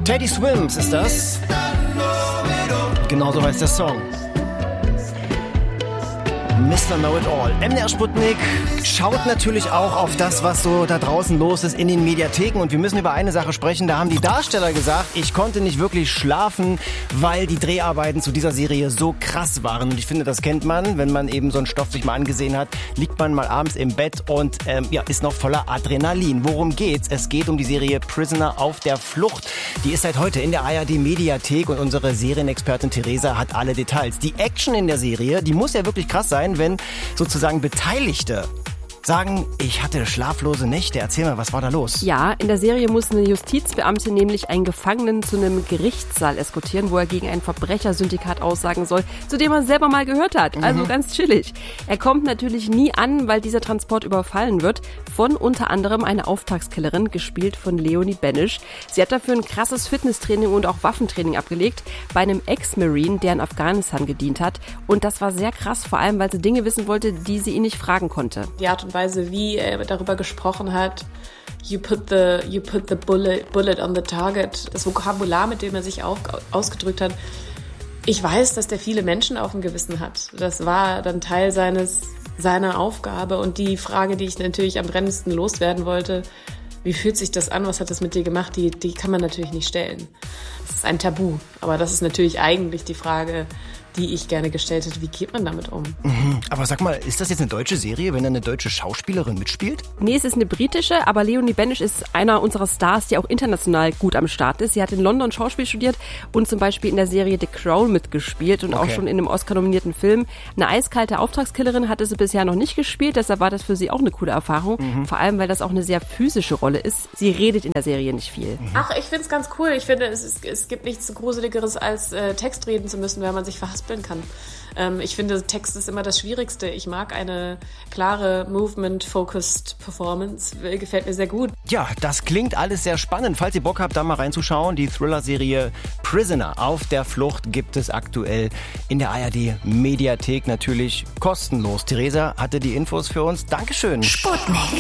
Teddy Swims ist das. Genauso heißt der Song. Mr. Know-It-All. MDR Sputnik schaut natürlich auch auf das, was so da draußen los ist in den Mediatheken. Und wir müssen über eine Sache sprechen. Da haben die Darsteller gesagt, ich konnte nicht wirklich schlafen, weil die Dreharbeiten zu dieser Serie so krass waren. Und ich finde, das kennt man, wenn man eben so einen Stoff sich mal angesehen hat, liegt man mal abends im Bett und ist noch voller Adrenalin. Worum geht's? Es geht um die Serie Prisoner auf der Flucht. Die ist seit heute in der ARD-Mediathek und unsere Serienexpertin Theresa hat alle Details. Die Action in der Serie, die muss ja wirklich krass sein, wenn sozusagen Beteiligte sagen, ich hatte schlaflose Nächte. Erzähl mal, was war da los? Ja, in der Serie muss eine Justizbeamte nämlich einen Gefangenen zu einem Gerichtssaal eskortieren, wo er gegen ein Verbrechersyndikat aussagen soll, zu dem er selber mal gehört hat. Also ganz chillig. Er kommt natürlich nie an, weil dieser Transport überfallen wird von unter anderem einer Auftragskillerin, gespielt von Leonie Benisch. Sie hat dafür ein krasses Fitnesstraining und auch Waffentraining abgelegt bei einem Ex-Marine, der in Afghanistan gedient hat. Und das war sehr krass, vor allem, weil sie Dinge wissen wollte, die sie ihn nicht fragen konnte. Die Art und Weise, wie er darüber gesprochen hat, you put the bullet on the target, das Vokabular, mit dem er sich ausgedrückt hat. Ich weiß, dass der viele Menschen auf dem Gewissen hat. Das war dann Teil seiner Aufgabe. Und die Frage, die ich natürlich am brennendsten loswerden wollte, wie fühlt sich das an, was hat das mit dir gemacht, die kann man natürlich nicht stellen. Das ist ein Tabu. Aber das ist natürlich eigentlich die Frage, die ich gerne gestellt hätte. Wie geht man damit um? Aber sag mal, ist das jetzt eine deutsche Serie, wenn da eine deutsche Schauspielerin mitspielt? Nee, es ist eine britische, aber Leonie Benisch ist einer unserer Stars, die auch international gut am Start ist. Sie hat in London Schauspiel studiert und zum Beispiel in der Serie The Crown mitgespielt und auch schon in einem Oscar-nominierten Film. Eine eiskalte Auftragskillerin hatte sie bisher noch nicht gespielt, deshalb war das für sie auch eine coole Erfahrung. Vor allem, weil das auch eine sehr physische Rolle ist. Sie redet in der Serie nicht viel. Ach, ich find's ganz cool. Ich finde, es gibt nichts Gruseligeres, als Text reden zu müssen, wenn man sich verhaspeln kann. Ich finde, Text ist immer das Schwierigste. Ich mag eine klare, movement-focused Performance. Gefällt mir sehr gut. Ja, das klingt alles sehr spannend. Falls ihr Bock habt, da mal reinzuschauen, die Thriller-Serie Prisoner auf der Flucht gibt es aktuell in der ARD-Mediathek, natürlich kostenlos. Theresa hatte die Infos für uns. Dankeschön. Sputnik.